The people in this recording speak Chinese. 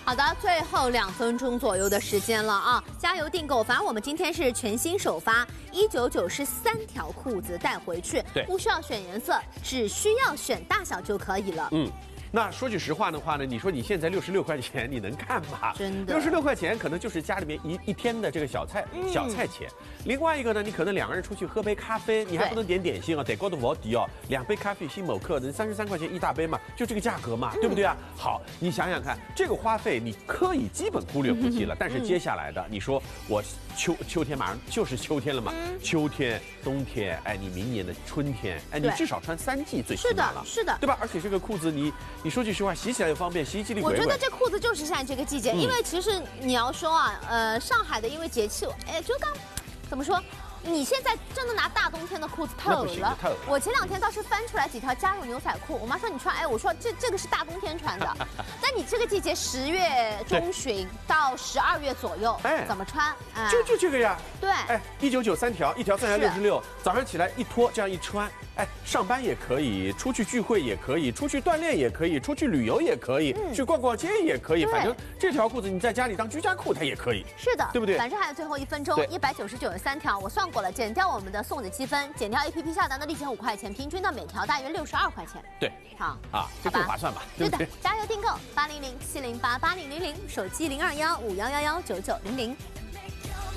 好的，最后2分钟左右的时间了啊，加油订购！反正我们今天是全新首发，199是3条裤子带回去， 对， 不需要选颜色，只需要选大小就可以了。 那说句实话的话呢，你说你现在66块钱，你能看吗？ 真的 ，66块钱可能就是家里面一天的这个小菜钱。另外一个呢，你可能2个人出去喝杯咖啡，你还不能点点心啊，得高的我底哦，2杯咖啡新某客能33块钱1大杯嘛，就这个价格嘛，对不对啊？好，你想想看，这个花费你可以基本忽略不计了。但是接下来的，你说我秋天马上就是秋天了嘛，秋天、冬天，哎，你明年的春天，哎，你至少穿3季最起码了， 是的， 对吧？而且这个裤子你说句实话，洗起来又方便，洗衣机里我觉得这裤子就是现在这个季节，因为其实你要说啊，上海的因为节气，哎，就刚怎么说？你现在真的拿大冬天的裤子太恶了。我前2天倒是翻出来几条加绒牛仔裤，我妈说你穿，哎，我说这个是大冬天穿的。但你这个季节10月中旬到12月左右，哎，怎么穿？ 就这个呀。 对， 哎，199 3条，一条3条66，早上起来一脱，这样一穿，哎，上班也可以，出去聚会也可以，出去锻炼也可以，出去旅游也可以，去逛逛街也可以，反正这条裤子你在家里当居家裤它也可以。 是的， 对不对？ 反正还有最后1分钟，199有3条，我算过了，减掉我们的送的积分，减掉 APP 下单的立减5块钱，平均到每条大约62块钱。 对， 好啊，这够划算吧？对不对？ 加油订购800-708-8000，手机0215119900。